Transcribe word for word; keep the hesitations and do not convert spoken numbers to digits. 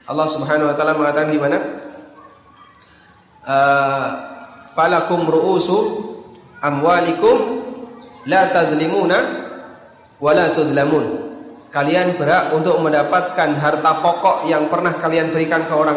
Allah Subhanahu wa taala mengatakan di mana? Uh, falakum ru'usu amwalikum la tadzlimuna wa la tudzlamun. Kalian berhak untuk mendapatkan harta pokok yang pernah kalian berikan ke orang